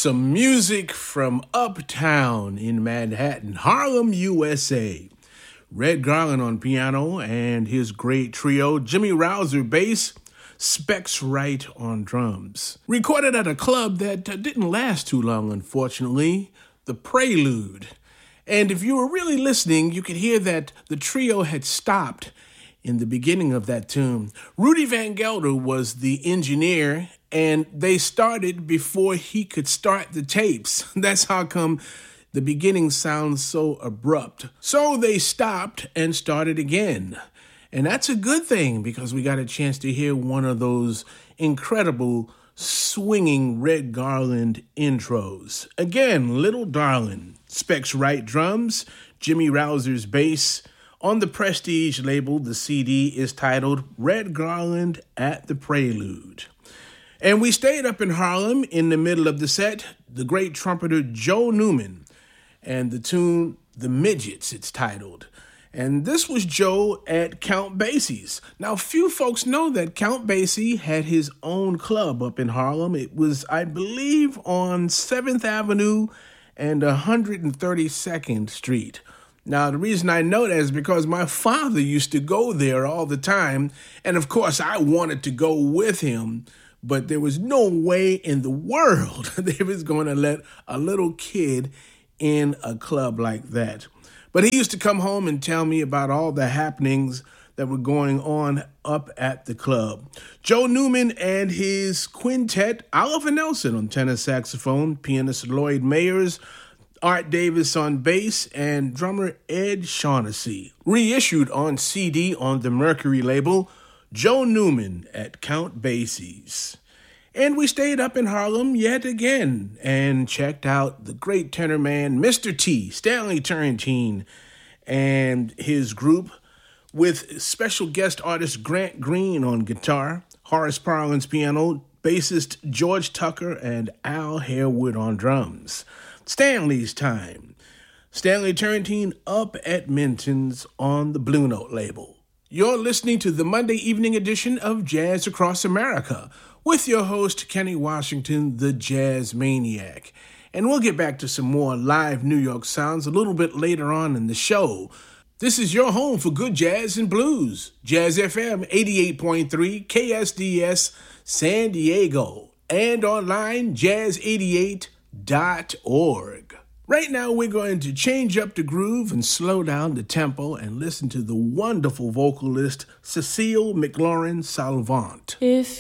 Some music from uptown in Manhattan, Harlem, USA. Red Garland on piano and his great trio, Jimmy Rouser bass, Specs Wright on drums. Recorded at a club that didn't last too long, unfortunately, The Prelude. And if you were really listening, you could hear that the trio had stopped in the beginning of that tune. Rudy Van Gelder was the engineer, and they started before he could start the tapes. That's how come the beginning sounds so abrupt. So they stopped and started again. And that's a good thing because we got a chance to hear one of those incredible swinging Red Garland intros. Again, Little Darlin', Specs Wright drums, Jimmy Rouser's bass. On the Prestige label, the CD is titled Red Garland at the Prelude. And we stayed up in Harlem in the middle of the set, the great trumpeter Joe Newman, and the tune The Midgets, it's titled. And this was Joe at Count Basie's. Now, few folks know that Count Basie had his own club up in Harlem. It was, I believe, on 7th Avenue and 132nd Street. Now, the reason I know that is because my father used to go there all the time. And, of course, I wanted to go with him. But there was no way in the world they was going to let a little kid in a club like that. But he used to come home and tell me about all the happenings that were going on up at the club. Joe Newman and his quintet, Oliver Nelson on tenor saxophone, pianist Lloyd Mayers, Art Davis on bass, and drummer Ed Shaughnessy. Reissued on CD on the Mercury label, Joe Newman at Count Basie's. And we stayed up in Harlem yet again and checked out the great tenor man, Mr. T, Stanley Turrentine, and his group with special guest artist Grant Green on guitar, Horace Parlin's piano, bassist George Tucker, and Al Harewood on drums. Stanley's time. Stanley Turrentine up at Minton's on the Blue Note label. You're listening to the Monday evening edition of Jazz Across America with your host, Kenny Washington, the Jazz Maniac. And we'll get back to some more live New York sounds a little bit later on in the show. This is your home for good jazz and blues. Jazz FM 88.3 KSDS San Diego. And online, jazz88.org. Right now, we're going to change up the groove and slow down the tempo and listen to the wonderful vocalist Cecile McLaurin Salvant. If